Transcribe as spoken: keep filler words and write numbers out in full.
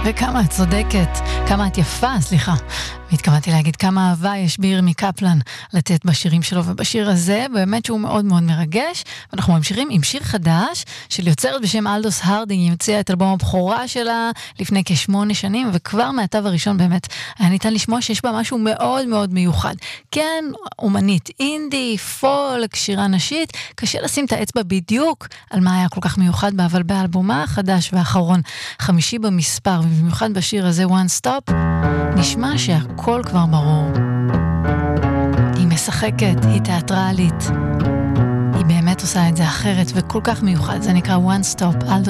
וכמה את צודקת, כמה את יפה, סליחה. התכוונתי להגיד כמה אהבה יש בירמי קפלן לתת בשירים שלו, ובשיר הזה באמת שהוא מאוד מאוד מרגש. ואנחנו ממשיכים עם שיר חדש של יוצרת בשם אלדוס הרדינג. היא הוציאה את אלבום הבכורה שלה לפני כשמונה שנים, וכבר מהטב הראשון באמת היה ניתן לשמוע שיש בה משהו מאוד מאוד מיוחד. כן, אומנית אינדי, פולק, שירה נשית, קשה לשים את האצבע בדיוק על מה היה כל כך מיוחד בה, אבל באלבומה החדש והאחרון, חמישי במספר, ובמיוחד בשיר הזה One Stop, נשמע שהכל כבר ברור. היא משחקת, היא תיאטרלית, היא באמת עושה את זה אחרת וכל כך מיוחד. זה נקרא One Stop, אלדוס